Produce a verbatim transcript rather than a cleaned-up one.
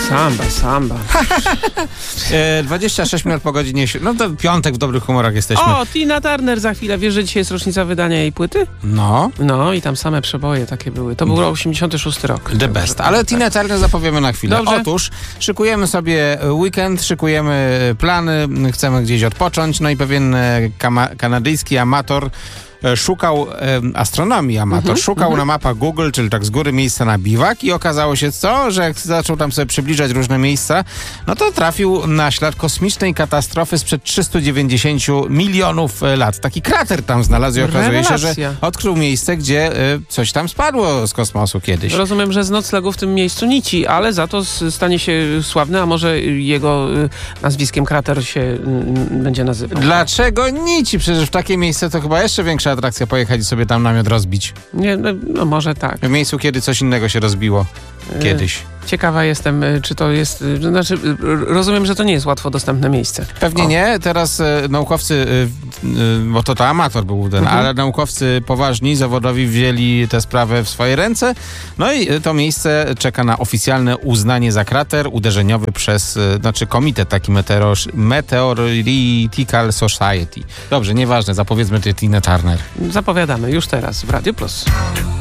Samba, samba. E, dwadzieścia sześć minut po godzinie... si- No to piątek, w dobrych humorach jesteśmy. O, Tina Turner za chwilę. Wiesz, że dzisiaj jest rocznica wydania jej płyty? No. No i tam same przeboje takie były. To był osiemdziesiąty szósty rok. The best. Ale Tina Turner zapowiemy na chwilę. Dobrze. Otóż szykujemy sobie weekend, szykujemy plany, chcemy gdzieś odpocząć, no i pewien e, kama- kanadyjski amator e, szukał, e, astronomii amator, Mhm, szukał mhm. na mapach Google, czyli tak z góry miejsca na biwak i okazało się co, że jak zaczął tam sobie przybliżać różne miejsca, no to trafił na ślad kosmicznej katastrofy sprzed trzystu dziewięćdziesięciu milionów e, lat. Taki krater tam znalazł i okazuje się, że Rewelacja. odkrył miejsce, gdzie e, coś tam spadło z kosmosu kiedyś. Rozumiem, że z noclegu w tym miejscu nici, ale za to s- stanie się sławny, a może jego y, nazwiskiem krater się y, będzie nazywał. Dlaczego nici? Przecież w takie miejsce to chyba jeszcze większa atrakcja pojechać i sobie tam namiot rozbić. Nie, no, no może tak. W miejscu, kiedy coś innego się rozbiło. Kiedyś. Ciekawa jestem, y, czy to jest... y, Znaczy, y, rozumiem, że to nie jest łatwo dostępne miejsce. Pewnie O. nie. Teraz e, naukowcy, e, e, bo to to amator był ten, Mhm. ale naukowcy poważni, zawodowi wzięli tę sprawę w swoje ręce. No i e, to miejsce czeka na oficjalne uznanie za krater uderzeniowy przez, e, znaczy komitet taki Meteor- Meteoritical Society. Dobrze, nieważne, zapowiedzmy ty Tina Turner. Zapowiadamy już teraz w Radio Plus.